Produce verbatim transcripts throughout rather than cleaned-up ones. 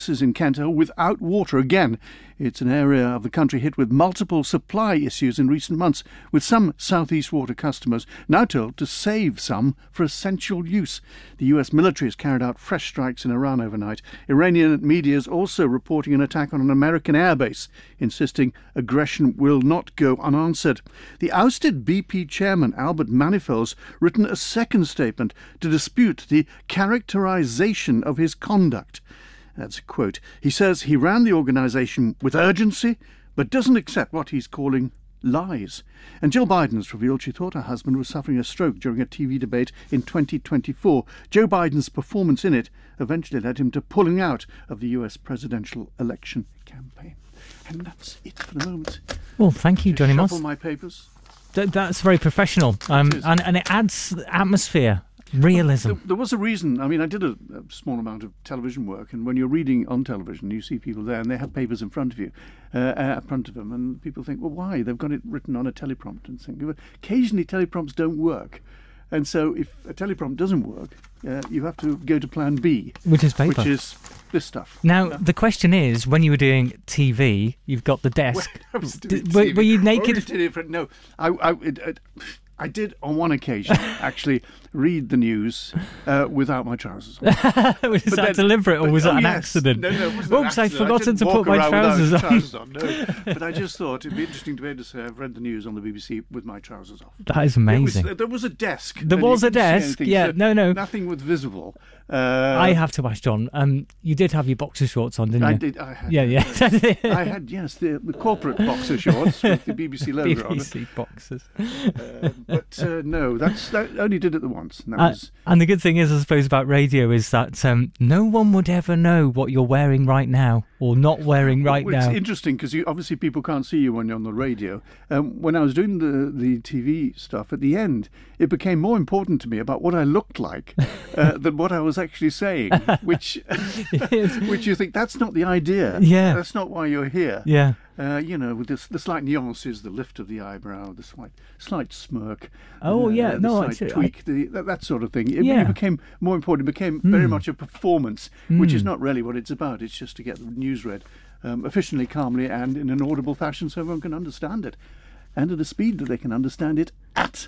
in Kent are without water again. It's an area of the country hit with multiple supply issues in recent months, with some South East Water customers now told to save some for essential use. The U S military has carried out fresh strikes in Iran overnight. Iranian media is also reporting an attack on an American airbase, insisting aggression will not go unanswered. The ousted B P chairman Albert Manifold's written a second statement to dispute the characterization of his conduct. That's a quote. He says he ran the organisation with urgency, but doesn't accept what he's calling lies. And Jill Biden's revealed she thought her husband was suffering a stroke during a T V debate in twenty twenty-four. Joe Biden's performance in it eventually led him to pulling out of the U S presidential election campaign. And that's it for the moment. Well, thank you, Johnny Moss. Shuffle my papers. Th- that's very professional, um, and, and it adds atmosphere. Realism. There, there was a reason. I mean, I did a, a small amount of television work, and when you're reading on television, you see people there, and they have papers in front of you, uh, in front of them, and people think, well, why? They've got it written on a teleprompter, and think, well, occasionally teleprompters don't work, and so if a teleprompt doesn't work, uh, you have to go to Plan B, which is paper, which is this stuff. Now, yeah. The question is, when you were doing T V, you've got the desk. When I was doing D- were, were you naked? If, no, I. I it, it, I did, on one occasion, actually read the news uh, without my trousers on. was but that then, deliberate, or but, was oh, that an yes. accident? No, no, it wasn't Oops, an I'd forgotten to put my trousers on. trousers on. No. But I just thought it'd be interesting to be able to say I've read the news on the B B C with my trousers off. That is amazing. Was, there was a desk. There was a desk, anything, yeah, so no, no. Nothing was visible. Uh, I have to ask, John, um, you did have your boxer shorts on, didn't you? I did, I had. Yeah, yeah. I had, yes, the, the corporate boxer shorts with the B B C logo B B C on it. boxers. Uh, but uh, no, that's that only did it the once. And, that uh, was... and the good thing is, I suppose, about radio is that um, no one would ever know what you're wearing right now or not wearing right well, now. It's interesting because obviously people can't see you when you're on the radio. Um, when I was doing the, the T V stuff, at the end, it became more important to me about what I looked like uh, than what I was actually saying, which which you think, that's not the idea. Yeah. That's not why you're here. Yeah. Uh, you know, with this, the slight nuances, the lift of the eyebrow, the slight slight smirk. Oh, uh, yeah. the No, slight actually, tweak, I... the, that, that sort of thing. It, yeah. it became more important. It became mm. very much a performance, mm. which is not really what it's about. It's just to get the news read um, efficiently, calmly, and in an audible fashion so everyone can understand it. And at a speed that they can understand it at.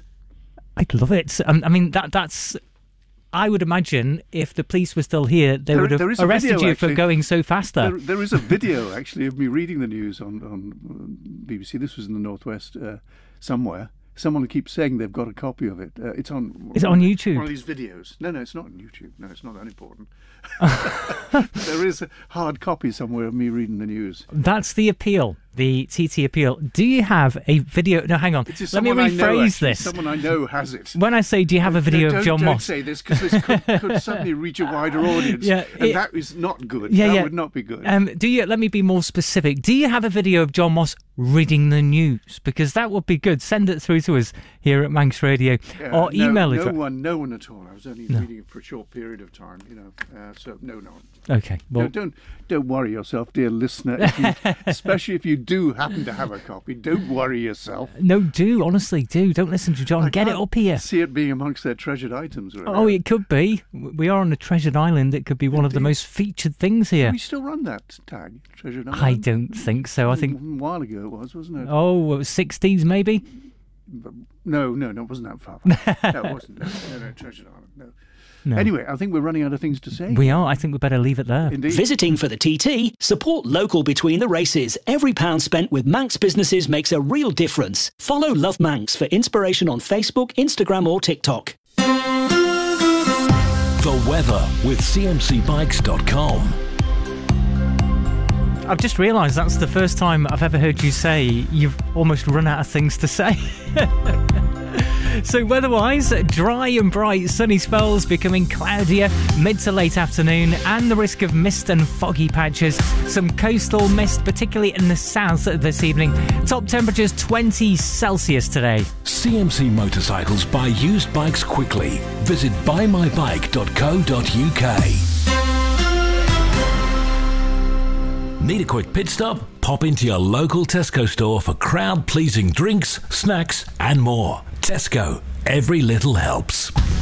I love it. Um, I mean, that that's... I would imagine if the police were still here, they there, would have arrested video, you actually, for going so fast there. there. There is a video, actually, of me reading the news on, on B B C. This was in the Northwest uh, somewhere. Someone keeps saying they've got a copy of it. Uh, it's on. Is it on YouTube? One of these videos. No, no, it's not on YouTube. No, it's not that important. There is a hard copy somewhere of me reading the news. That's the appeal, the T T appeal. Do you have a video? No, hang on. Let me rephrase I know, this. Someone I know has it. When I say, do you have a video don't, of John don't Moss? Don't say this, because this could, could suddenly reach a wider audience. Yeah, and it, that is not good. Yeah, that yeah. would not be good. Um, do you? Let me be more specific. Do you have a video of John Moss reading the news? Because that would be good. Send it through to us here at Manx Radio, yeah, or no, email no address. No one, no one at all. I was only no. reading it for a short period of time, you know. Uh, so no, no one. Okay. Well, no, don't don't worry yourself, dear listener. If you, especially if you do happen to have a copy, don't worry yourself. No, do honestly do. Don't listen to John. I Get it up here. See it being amongst their treasured items. Right? Oh, it could be. We are on a treasured island. It could be one Indeed. of the most featured things here. Do we still run that tag, treasured island? I don't think so. I think a while ago it was, wasn't it? Oh, sixties maybe. No, no, no, it wasn't that far back. No, it wasn't. No, no, no, treasured island. No. No. Anyway, I think we're running out of things to say. We are. I think we better leave it there. Indeed. Visiting for the T T? Support local between the races. Every pound spent with Manx businesses makes a real difference. Follow Love Manx for inspiration on Facebook, Instagram or TikTok. The weather with C M C bikes dot com. I've just realised that's the first time I've ever heard you say you've almost run out of things to say. So weather-wise, dry and bright, sunny spells becoming cloudier mid to late afternoon, and the risk of mist and foggy patches. Some coastal mist, particularly in the south this evening. Top temperatures twenty Celsius today. C M C Motorcycles buy used bikes quickly. Visit buy my bike dot co dot U K. Need a quick pit stop? Pop into your local Tesco store for crowd-pleasing drinks, snacks and more. Tesco. Every little helps.